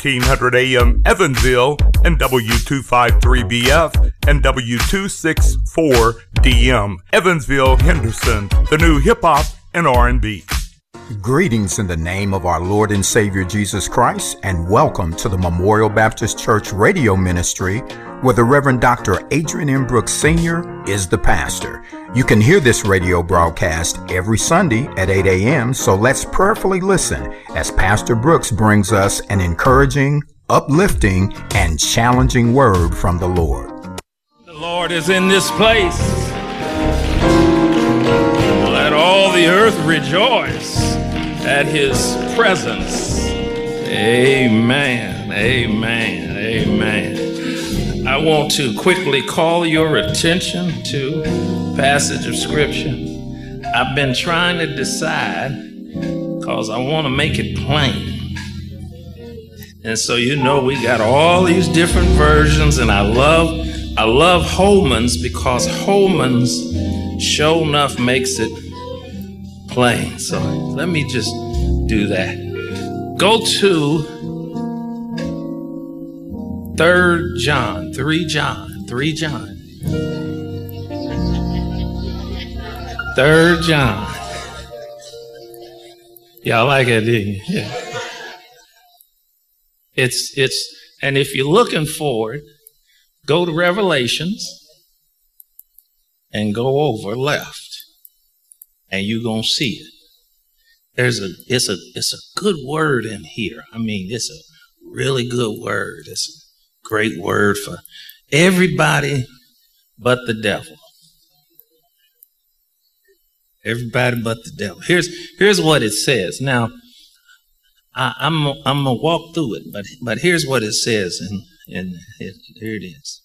1300 AM Evansville and W253BF and W264DM Evansville, Henderson, the new hip-hop and R&B. Greetings in the name of our Lord and Savior Jesus Christ, and welcome to the Memorial Baptist Church radio ministry, where the Reverend Dr. Adrian M. Brooks Sr. is the pastor. You can hear this radio broadcast every Sunday at 8 a.m., so let's prayerfully listen as Pastor Brooks brings us an encouraging, uplifting, and challenging word from the Lord. The Lord is in this place. Let all the earth rejoice at his presence. Amen, amen, amen. I want to quickly call your attention to a passage of scripture. I've been trying to decide because I want to make it plain. And so we got all these different versions, and I love Holman's because Holman's sure enough makes it plain. So let me just do that. Go to 3 John. Y'all like it, didn't you? Yeah. It's and if you're looking for it, go to Revelations and go over left, and you're gonna see it. It's a good word in here. I mean, it's a really good word. It's a great word for everybody but the devil. Everybody but the devil. Here's what it says. Now, I'm gonna walk through it, but here's what it says, and here it is.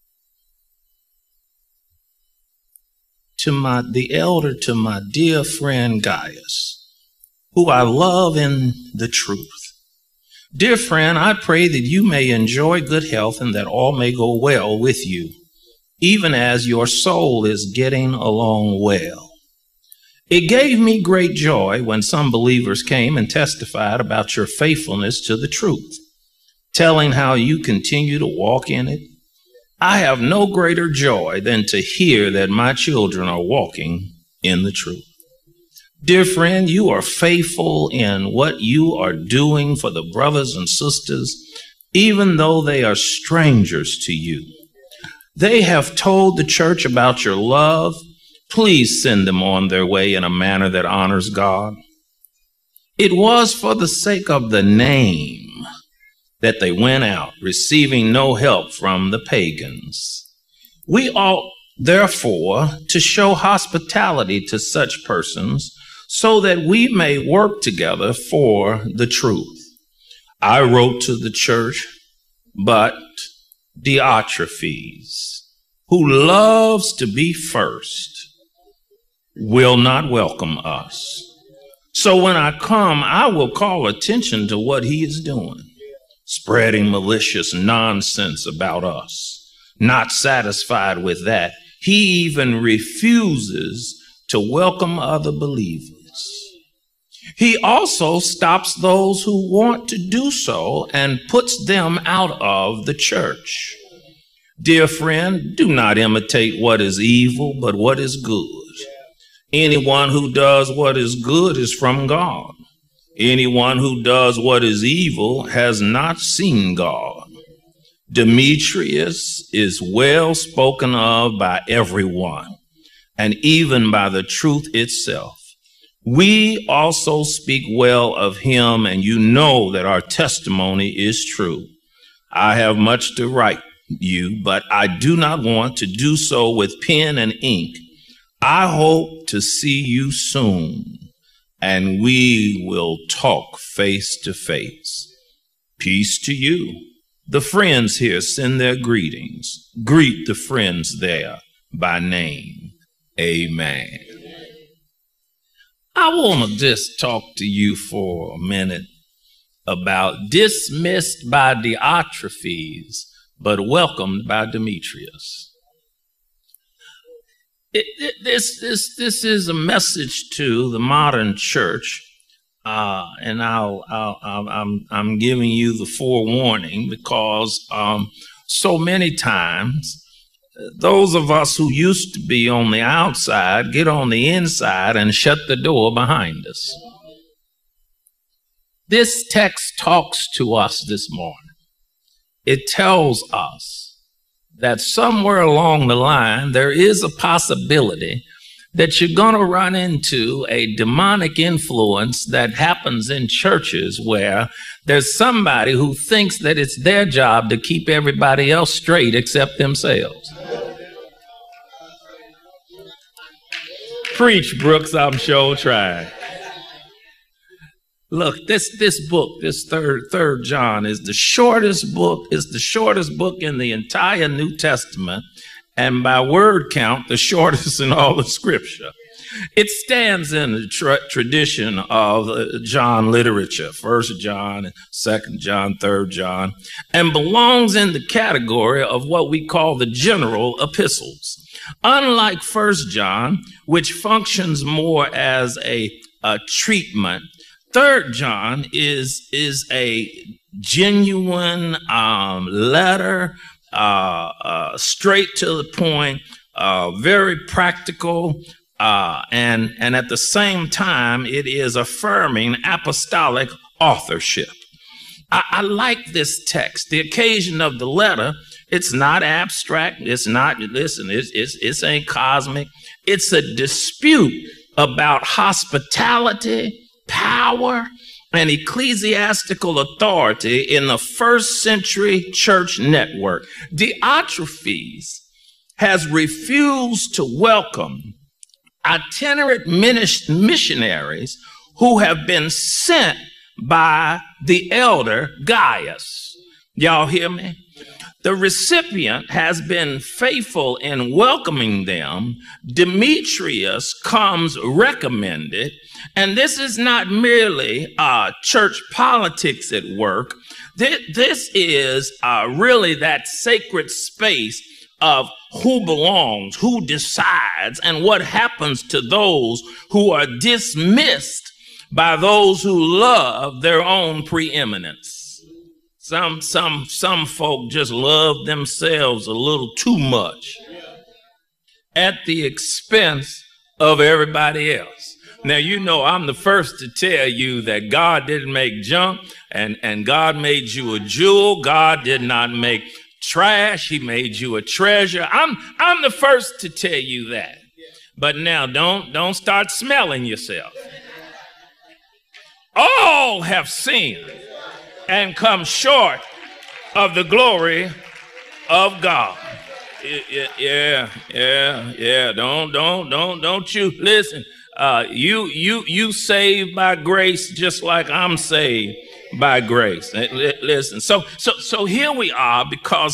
To the elder, to my dear friend Gaius, who I love in the truth. Dear friend, I pray that you may enjoy good health and that all may go well with you, even as your soul is getting along well. It gave me great joy when some believers came and testified about your faithfulness to the truth, telling how you continue to walk in it. I have no greater joy than to hear that my children are walking in the truth. Dear friend, you are faithful in what you are doing for the brothers and sisters, even though they are strangers to you. They have told the church about your love. Please send them on their way in a manner that honors God. It was for the sake of the name that they went out, receiving no help from the pagans. We ought, therefore, to show hospitality to such persons so that we may work together for the truth. I wrote to the church, but Diotrephes, who loves to be first, will not welcome us. So when I come, I will call attention to what he is doing, spreading malicious nonsense about us. Not satisfied with that, he even refuses to welcome other believers. He also stops those who want to do so and puts them out of the church. Dear friend, do not imitate what is evil, but what is good. Anyone who does what is good is from God. Anyone who does what is evil has not seen God. Demetrius is well spoken of by everyone, and even by the truth itself. We also speak well of him, and you know that our testimony is true. I have much to write you, but I do not want to do so with pen and ink. I hope to see you soon, and we will talk face to face. Peace to you. The friends here send their greetings. Greet the friends there by name. Amen. I want to just talk to you for a minute about dismissed by Diotrephes, but welcomed by Demetrius. This is a message to the modern church and I'm giving you the forewarning because so many times those of us who used to be on the outside get on the inside and shut the door behind us. This text talks to us this morning. It tells us that somewhere along the line there is a possibility that you're going to run into a demonic influence that happens in churches where there's somebody who thinks that it's their job to keep everybody else straight except themselves. Preach, Brooks, I'm sure trying. Look, this book, this third John, is the shortest book in the entire New Testament, and by word count, the shortest in all of Scripture. It stands in the tradition of John literature, 1 John, 2 John, 3 John, and belongs in the category of what we call the general epistles. Unlike 1 John, which functions more as a treatment, 3 John is a genuine letter, straight to the point, very practical, and at the same time, it is affirming apostolic authorship. I like this text. The occasion of the letter, it's not abstract. It's not, listen, it ain't cosmic. It's a dispute about hospitality, power, and ecclesiastical authority in the first century church network. Diotrephes has refused to welcome itinerant missionaries who have been sent by the elder Gaius. Y'all hear me? The recipient has been faithful in welcoming them. Demetrius comes recommended. And this is not merely church politics at work. This is really that sacred space of who belongs, who decides, and what happens to those who are dismissed by those who love their own preeminence. Some folk just love themselves a little too much at the expense of everybody else. Now, you know, I'm the first to tell you that God didn't make junk, and God made you a jewel. God did not make trash. He made you a treasure. I'm the first to tell you that. But now don't start smelling yourself. All have sinned and come short of the glory of God. Yeah. Don't you listen. You saved by grace just like I'm saved by grace. Listen. So here we are because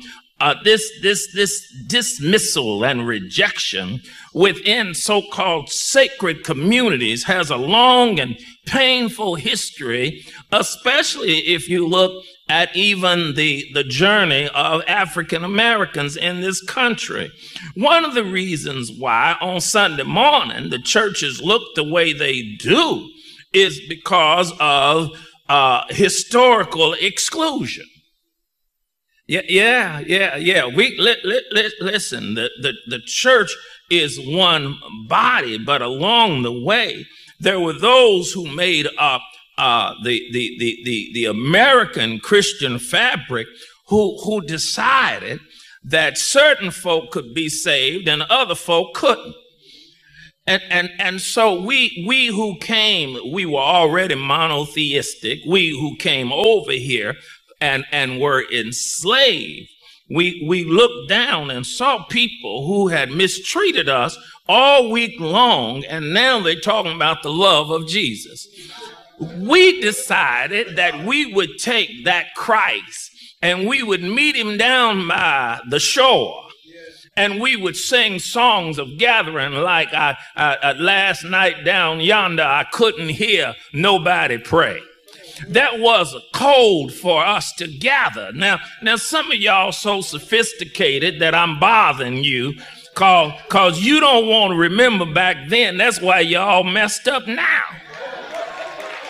this dismissal and rejection within so-called sacred communities has a long and painful history, especially if you look at even the journey of African Americans in this country. One of the reasons why on Sunday morning the churches look the way they do is because of historical exclusion. Yeah. Listen, the church is one body, but along the way, there were those who made up the American Christian fabric who decided that certain folk could be saved and other folk couldn't. And so we who came, we were already monotheistic. We who came over here and were enslaved, we looked down and saw people who had mistreated us all week long, and now they're talking about the love of Jesus. We decided that we would take that Christ and we would meet him down by the shore. And we would sing songs of gathering like last night down yonder, I couldn't hear nobody pray. That was a code for us to gather. Now some of y'all so sophisticated that I'm bothering you cause you don't want to remember back then. That's why y'all messed up now.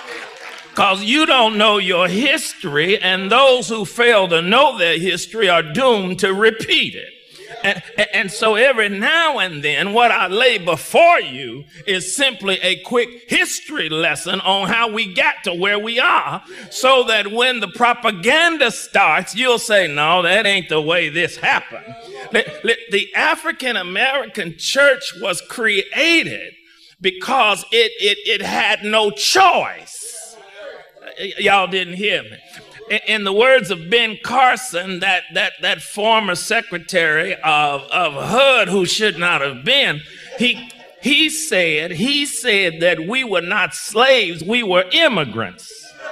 because you don't know your history, and those who fail to know their history are doomed to repeat it. And so every now and then what I lay before you is simply a quick history lesson on how we got to where we are, so that when the propaganda starts, you'll say, no, that ain't the way this happened. The African American church was created because it had no choice. Y'all didn't hear me. In the words of Ben Carson, that former secretary of HUD, who should not have been, he said that we were not slaves, we were immigrants.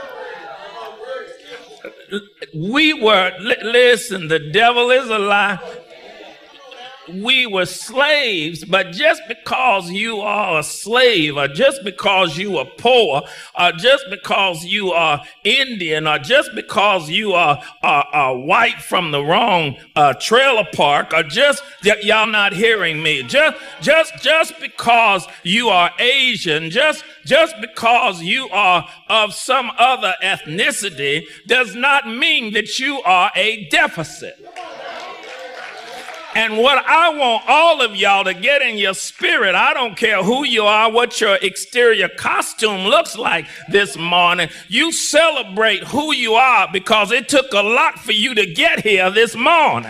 Listen, the devil is a lie. We were slaves, but just because you are a slave, or just because you are poor, or just because you are Indian, or just because you are white from the wrong trailer park, or just y'all not hearing me, just because you are Asian, just because you are of some other ethnicity, does not mean that you are a deficit. And what I want all of y'all to get in your spirit, I don't care who you are, what your exterior costume looks like this morning, you celebrate who you are, because it took a lot for you to get here this morning.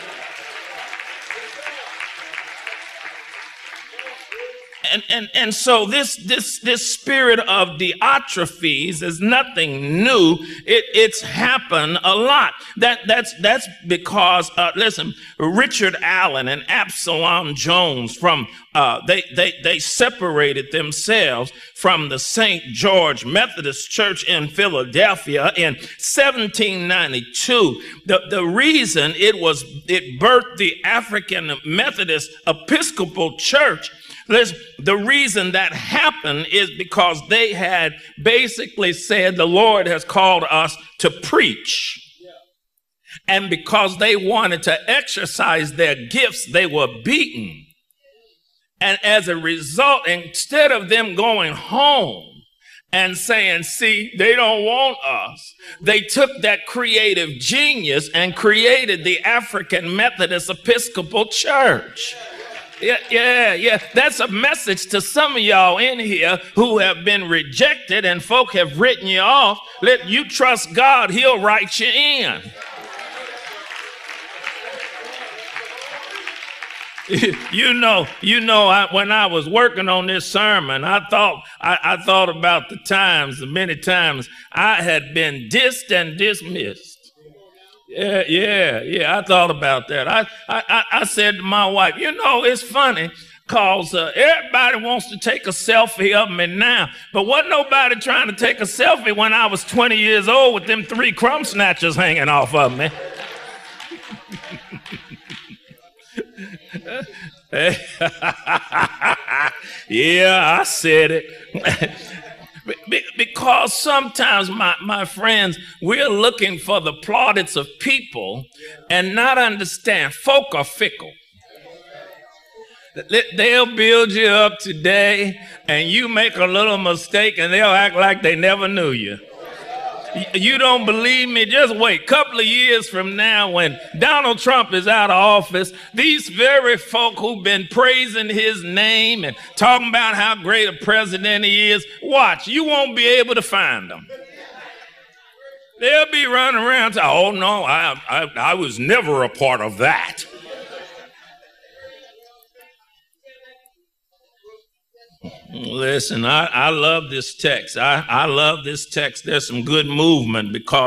And so this spirit of Diotrephes is nothing new. It's happened a lot. That's because listen, Richard Allen and Absalom Jones they separated themselves from the St. George Methodist Church in Philadelphia in 1792. The reason it birthed the African Methodist Episcopal Church. Listen, the reason that happened is because they had basically said the Lord has called us to preach. And because they wanted to exercise their gifts, they were beaten. And as a result, instead of them going home and saying, see, they don't want us, they took that creative genius and created the African Methodist Episcopal Church. Yeah. That's a message to some of y'all in here who have been rejected and folk have written you off. Let you trust God, he'll write you in. When I was working on this sermon, I thought about the many times I had been dissed and dismissed. Yeah. I thought about that. I said to my wife, it's funny because everybody wants to take a selfie of me now, but wasn't nobody trying to take a selfie when I was 20 years old with them 3 crumb snatchers hanging off of me. Yeah, I said it. Because sometimes, my friends, we're looking for the plaudits of people and not understand. Folk are fickle. They'll build you up today and you make a little mistake and they'll act like they never knew you. You don't believe me? Just wait. A couple of years from now, when Donald Trump is out of office, these very folk who've been praising his name and talking about how great a president he is, watch, you won't be able to find them. They'll be running around saying, oh no, I was never a part of that. Listen, I love this text. I love this text. There's some good movement because